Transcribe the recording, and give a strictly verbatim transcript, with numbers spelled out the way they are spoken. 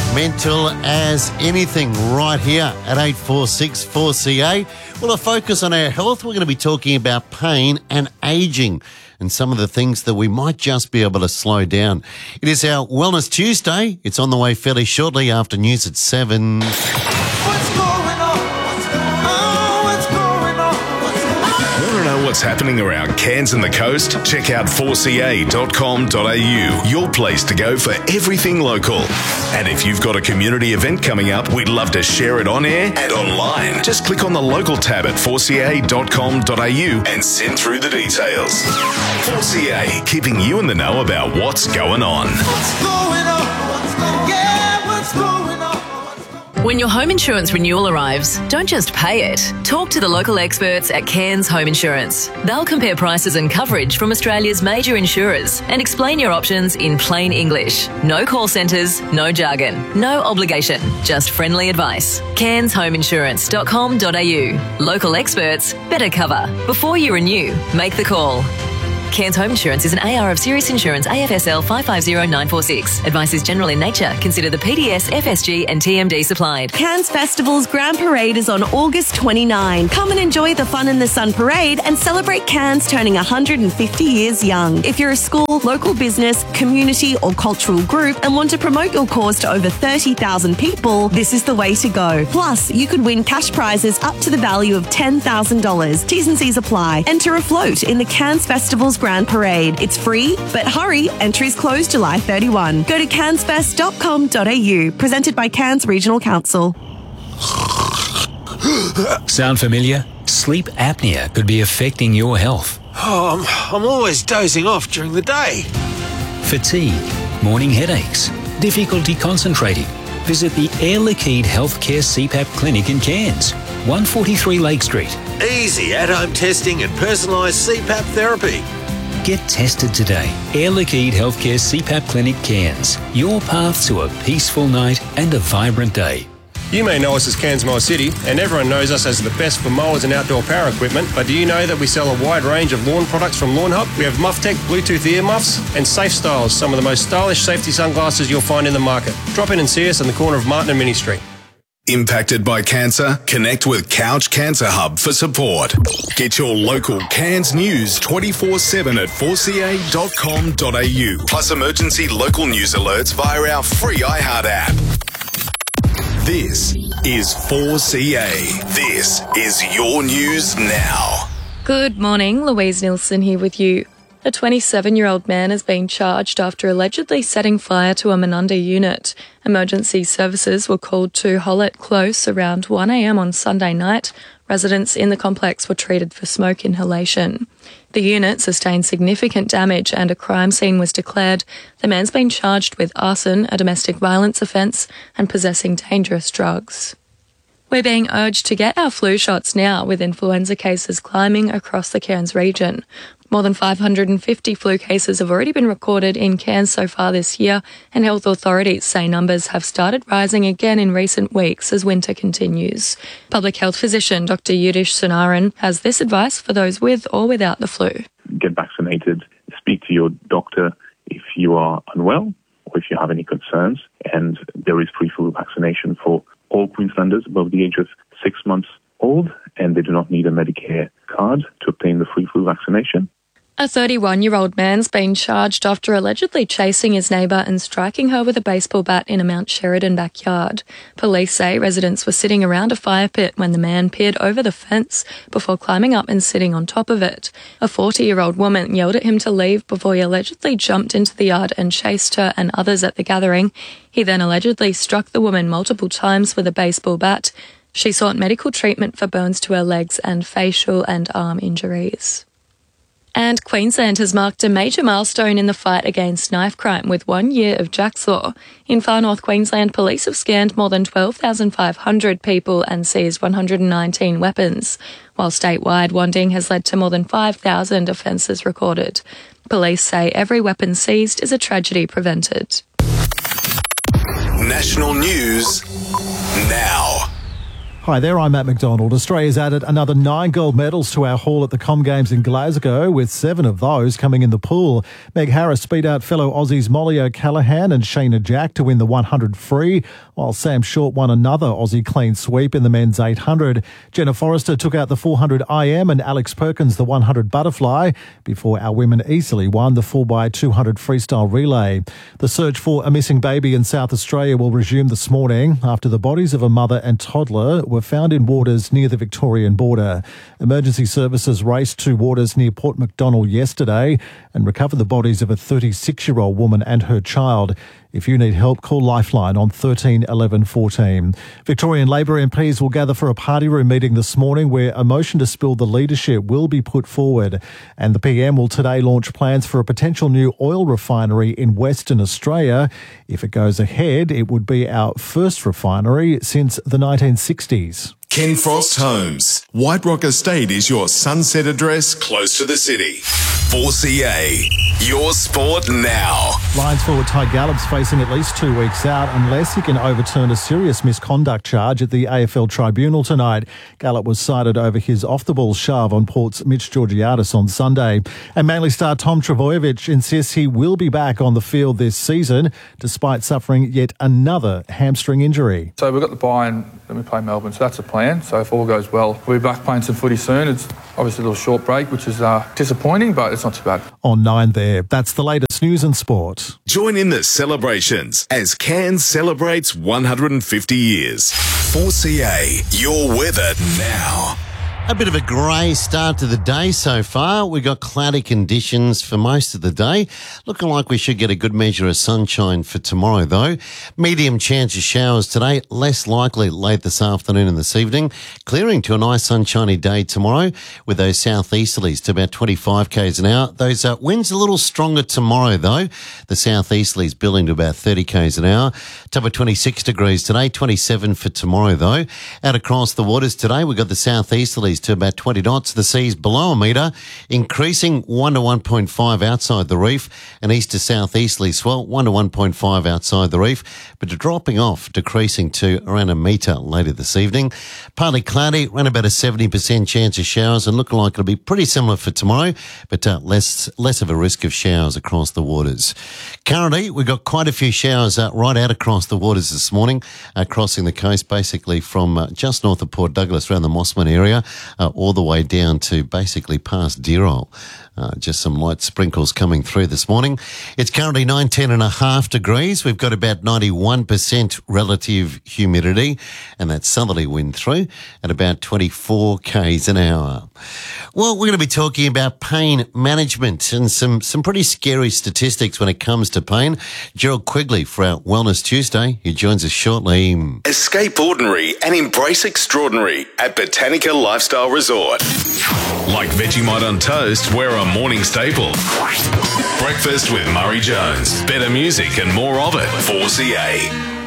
Mental as anything right here at eight four six four C A. Well, a focus on our health. We're going to be talking about pain and ageing and some of the things that we might just be able to slow down. It is our Wellness Tuesday. It's on the way fairly shortly after news at seven. What's going on? What's going on? What's going on? What's going on? Want to know what's happening around Cairns and the coast? Check out four c a dot com dot a u, your place to go for everything local. And if you've got a community event coming up, we'd love to share it on air and online. Just click on the local tab at four c a dot com dot a u and send through the details. four C A, keeping you in the know about what's going on. What's going on? What's going on? Yeah, what's going on? When your home insurance renewal arrives, don't just pay it. Talk to the local experts at Cairns Home Insurance. They'll compare prices and coverage from Australia's major insurers and explain your options in plain English. No call centres, no jargon, no obligation, just friendly advice. cairns home insurance dot com dot a u. Local experts, better cover. Before you renew, make the call. Cairns Home Insurance is an A R of Sirius Insurance A F S L five five zero nine four six. Advice is general in nature. Consider the P D S, F S G and T M D supplied. Cairns Festival's Grand Parade is on August twenty-ninth. Come and enjoy the Fun in the Sun Parade and celebrate Cairns turning one hundred fifty years young. If you're a school, local business, community or cultural group and want to promote your cause to over thirty thousand people, this is the way to go. Plus, you could win cash prizes up to the value of ten thousand dollars. T's and C's apply. Enter a float in the Cairns Festival's Grand Parade. It's free, but hurry, entries close July thirty-first. Go to cairns fest dot com dot a u. Presented by Cairns Regional Council. Sound familiar? Sleep apnea could be affecting your health. Oh, I'm, I'm always dozing off during the day. Fatigue, morning headaches, difficulty concentrating. Visit the Air Liquide Healthcare C PAP Clinic in Cairns, one forty-three Lake Street. Easy at-home testing and personalised C PAP therapy. Get tested today. Air Liquide Healthcare C PAP Clinic Cairns. Your path to a peaceful night and a vibrant day. You may know us as Cairns Mower City, and everyone knows us as the best for mowers and outdoor power equipment, but do you know that we sell a wide range of lawn products from Lawn Hub? We have MuffTech Bluetooth ear muffs and Safe Styles, some of the most stylish safety sunglasses you'll find in the market. Drop in and see us on the corner of Martin and Mini Street. Impacted by cancer? Connect with Couch Cancer Hub for support. Get your local Cairns news twenty-four seven at four c a dot com dot a u. Plus emergency local news alerts via our free iHeart app. This is four C A. This is your news now. Good morning, Louise Nilsson here with you. A twenty-seven-year-old man has been charged after allegedly setting fire to a Menunda unit. Emergency services were called to Hollett Close around one a m on Sunday night. Residents in the complex were treated for smoke inhalation. The unit sustained significant damage and a crime scene was declared. The man's been charged with arson, a domestic violence offence, and possessing dangerous drugs. We're being urged to get our flu shots now, with influenza cases climbing across the Cairns region. More than five hundred fifty flu cases have already been recorded in Cairns so far this year, and health authorities say numbers have started rising again in recent weeks as winter continues. Public health physician Doctor Yudish Sunaran has this advice for those with or without the flu. Get vaccinated, speak to your doctor if you are unwell or if you have any concerns, and there is free flu vaccination for all Queenslanders above the age of six months old, and they do not need a Medicare card to obtain the free flu vaccination. A thirty-one-year-old man's been charged after allegedly chasing his neighbour and striking her with a baseball bat in a Mount Sheridan backyard. Police say residents were sitting around a fire pit when the man peered over the fence before climbing up and sitting on top of it. A forty-year-old woman yelled at him to leave before he allegedly jumped into the yard and chased her and others at the gathering. He then allegedly struck the woman multiple times with a baseball bat. She sought medical treatment for burns to her legs and facial and arm injuries. And Queensland has marked a major milestone in the fight against knife crime with one year of Jack's Law. In far north Queensland, police have scanned more than twelve thousand five hundred people and seized one hundred nineteen weapons, while statewide wanding has led to more than five thousand offences recorded. Police say every weapon seized is a tragedy prevented. National news now. Hi there, I'm Matt McDonald. Australia's added another nine gold medals to our haul at the Com Games in Glasgow, with seven of those coming in the pool. Meg Harris beat out fellow Aussies Molly O'Callaghan and Shayna Jack to win the one hundred free, while Sam Short won another Aussie clean sweep in the men's eight hundred. Jenna Forrester took out the four hundred I M and Alex Perkins the one hundred butterfly, before our women easily won the four by two hundred freestyle relay. The search for a missing baby in South Australia will resume this morning after the bodies of a mother and toddler were found in waters near the Victorian border. Emergency services raced to waters near Port Macdonald yesterday and recovered the bodies of a thirty-six-year-old woman and her child. If you need help, call Lifeline on thirteen eleven fourteen. Victorian Labor M Ps will gather for a party room meeting this morning where a motion to spill the leadership will be put forward. And the P M will today launch plans for a potential new oil refinery in Western Australia. If it goes ahead, it would be our first refinery since the nineteen sixties. Ken Frost Homes. White Rock Estate is your sunset address close to the city. four C A, your sport now. Lions forward Ty Gallop's facing at least two weeks out unless he can overturn a serious misconduct charge at the A F L tribunal tonight. Gallop was cited over his off-the-ball shove on Port's Mitch Georgiadis on Sunday. And Manly star Tom Trbojevic insists he will be back on the field this season despite suffering yet another hamstring injury. So we've got the bye and then we play Melbourne, so that's a plan. So if all goes well, we'll be back playing some footy soon. It's obviously a little short break, which is uh, disappointing, but it's not too bad. On nine there, that's the latest news and sport. Join in the celebrations as Cairns celebrates one hundred fifty years. four C A, your weather now. A bit of a grey start to the day so far. We've got cloudy conditions for most of the day. Looking like we should get a good measure of sunshine for tomorrow, though. Medium chance of showers today, less likely late this afternoon and this evening. Clearing to a nice sunshiny day tomorrow with those southeasterlies to about twenty-five kays an hour. Those uh, winds a little stronger tomorrow, though. The southeasterlies building to about thirty kays an hour. Top of twenty-six degrees today, twenty-seven for tomorrow, though. Out across the waters today, we've got the southeasterlies to about twenty knots. The seas below a metre, increasing one to one point five outside the reef, and east to southeasterly swell one to one point five outside the reef, but dropping off, decreasing to around a metre later this evening. Partly cloudy, around about a seventy percent chance of showers, and looking like it'll be pretty similar for tomorrow, but uh, less less of a risk of showers across the waters. Currently, we've got quite a few showers uh, right out across the waters this morning, uh, crossing the coast basically from uh, just north of Port Douglas around the Mossman area, Uh, all the way down to basically past Deerol. Uh, just some light sprinkles coming through this morning. It's currently nineteen and a half degrees. We've got about ninety-one percent relative humidity, and that southerly wind through at about twenty-four kays an hour. Well, we're going to be talking about pain management and some, some pretty scary statistics when it comes to pain. Gerald Quigley for our Wellness Tuesday, who joins us shortly. Escape ordinary and embrace extraordinary at Botanica Lifestyle Resort. Like Vegemite on toast, we're a morning staple. Breakfast with Murray Jones. Better music and more of it. four C A.